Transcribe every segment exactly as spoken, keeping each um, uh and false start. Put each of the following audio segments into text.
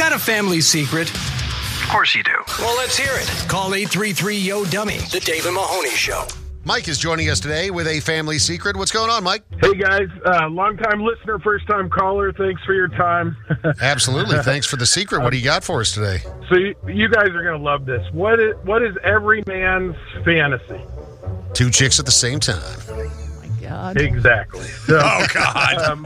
got a family secret? Of course you do. Well, let's hear it. Call eight three three, Y O, Dummy. The Dave and Mahoney Show. Mike is joining us today with a family secret. What's going on, Mike? Hey, guys. Uh, long-time listener, first-time caller. Thanks for your time. Absolutely. Thanks for the secret. What do you got for us today? So you, you guys are going to love this. What is, what is every man's fantasy? Two chicks at the same time. God. Exactly. So, Oh, God. Uh,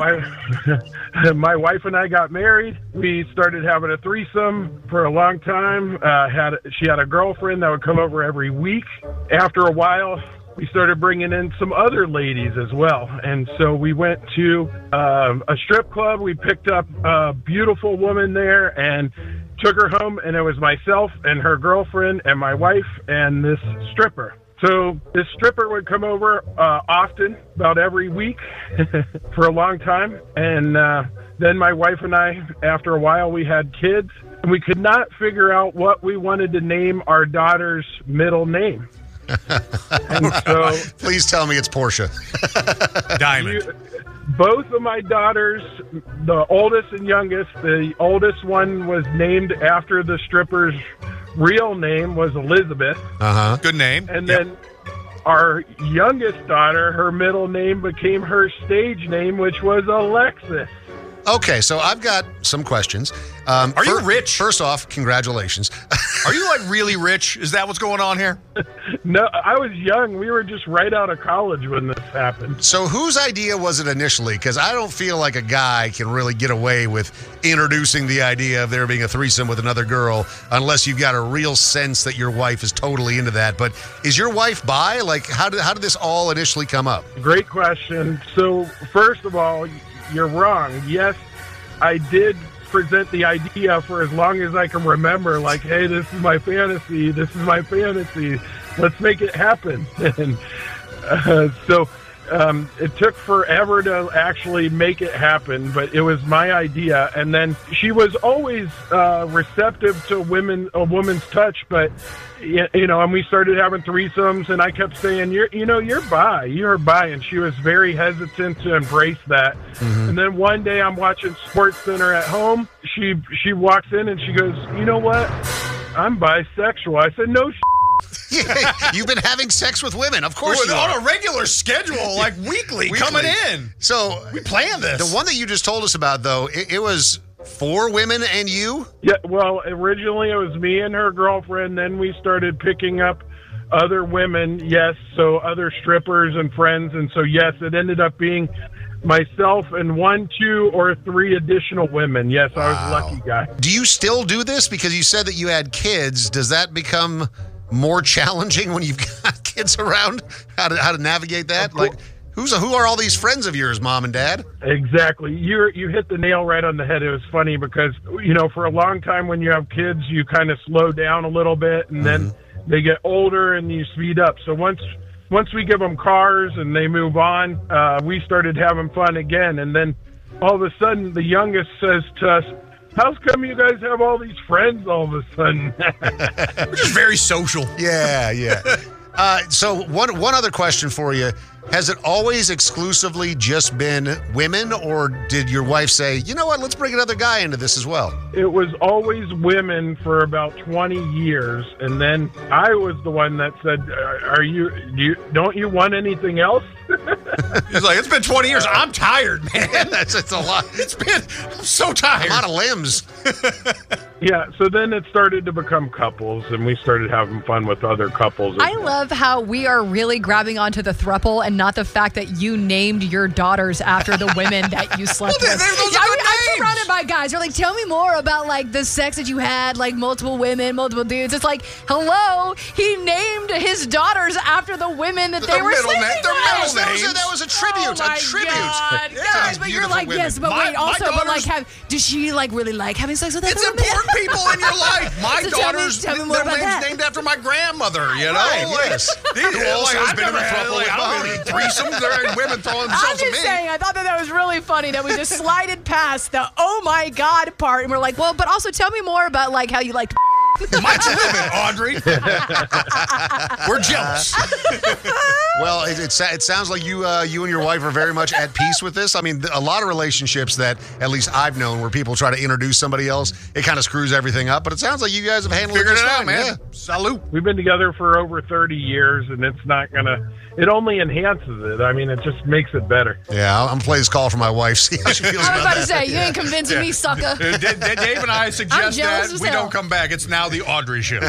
my, my wife and I got married. We started having a threesome for a long time. Uh, had She had a girlfriend that would come over every week. After a while, we started bringing in some other ladies as well. And so we went to um, a strip club. We picked up a beautiful woman there and took her home. And it was myself and her girlfriend and my wife and this stripper. So this stripper would come over uh, often, about every week, for a long time. And uh, then my wife and I, after a while, we had kids. And we could not figure out what we wanted to name our daughter's middle name. And so, Please tell me it's Portia. Diamond. you, both of my daughters, the oldest and youngest, the oldest one was named after the stripper's real name was Elizabeth. Uh-huh. Good name. And Yep. then our youngest daughter, her middle name became her stage name, which was Alexis. Okay, so I've got some questions. Um, Are you fir- rich? First off, congratulations. Are you like really rich? Is that what's going on here? No, I was young. We were just right out of college when this happened. So whose idea was it initially? Because I don't feel like a guy can really get away with introducing the idea of there being a threesome with another girl unless you've got a real sense that your wife is totally into that. But is your wife bi? Like, how did, how did this all initially come up? Great question. So, first of all, you're wrong. Yes, I did present the idea for as long as I can remember, like, hey, this is my fantasy, this is my fantasy, let's make it happen. And uh, so um, it took forever to actually make it happen, but it was my idea. And then she was always uh, receptive to women, a woman's touch, but you know, and we started having threesomes, and I kept saying, "You're, you know, you're bi, you're bi," and she was very hesitant to embrace that. Mm-hmm. And then one day, I'm watching Sports Center at home. She she walks in and she goes, "You know what? I'm bisexual." I said, "No." Yeah, you've been having sex with women, of course. We're you on are. a regular schedule, like weekly, Weekly. coming in. So We planned this. the one that you just told us about, though, it, it was four women and you. Yeah, well, originally it was me and her girlfriend. Then we started picking up other women, yes, so other strippers and friends. And so, yes, it ended up being myself and one, two, or three additional women. Yes, I was a lucky guy. Do you still do this? Because you said that you had kids. Does that become more challenging when you've got kids around? How to how to navigate that? Like, who's who are all these friends of yours, mom and dad? Exactly. You you hit the nail right on the head. It was funny because, you know, for a long time when you have kids, you kind of slow down a little bit, and mm-hmm. then they get older and you speed up. So once once we give them cars and they move on, uh, we started having fun again. And then all of a sudden, the youngest says to us, "How's come you guys have all these friends all of a sudden?" We're just very social. Yeah, yeah. uh, so one one other question for you. Has it always exclusively just been women, or did your wife say, you know what, let's bring another guy into this as well? It was always women for about twenty years, and then I was the one that said, "Are you? Do you don't you want anything else?" He's like, "It's been twenty years. I'm tired, man. That's it's a lot. It's been. I'm so tired. A lot of limbs." Yeah, so then it started to become couples, and we started having fun with other couples. I love how we are really grabbing onto the throuple and not the fact that you named your daughters after the women that you slept Well, with. they- those are Yeah, I good mean, I'm names. surrounded by guys. They're like, tell me more about like the sex that you had, like multiple women, multiple dudes. It's like, hello, he named his daughters after the women that they Their were middle sleeping name- with. their middle That was, that was a, names. that was a tribute. Oh my a tribute. God. Yeah. Guys, but you're Beautiful like, women. yes, but My- wait, my also, but like, daughters- have, does she like really like having sex with other It's women? important people in your life. My So tell me- daughters, tell me more their about name's that. named after my grandmother, you know? Right, Like, yes. these- Who also like, has I've been in never a had, throuple like, with I don't Mahoney. know, threesomes, there are women throwing I'm themselves just at me. saying, I thought that that was really funny that we just slided past the oh my God part, and we're like, well, but also tell me more about like how you liked. Mine's living, Audrey. We're jealous. Well, it, it, it sounds like you uh, you and your wife are very much at peace with this. I mean, a lot of relationships that at least I've known where people try to introduce somebody else, it kind of screws everything up. But it sounds like you guys have handled Figured it it just out, fine. man. Yeah. Salute. We've been together for over thirty years, and it's not going to, it only enhances it. I mean, it just makes it better. Yeah, I'm gonna play this call for my wife. See how she feels I was about about to that. say, you ain't convincing me, sucker. Uh, D- D- Dave and I suggest jealous that as we hell. don't come back. It's now the Audrey show.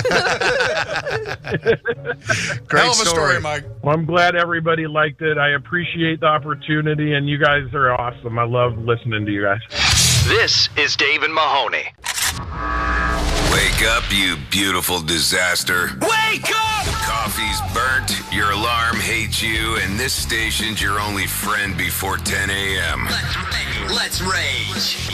Great Hell of a story, Mike. Well, I'm glad everybody liked it. I appreciate the opportunity, and you guys are awesome. I love listening to you guys. This is Dave and Mahoney. Wake up, you beautiful disaster. Wake up! The coffee's burnt, your alarm hates you, and this station's your only friend before ten a.m. Let's rage. Let's rage.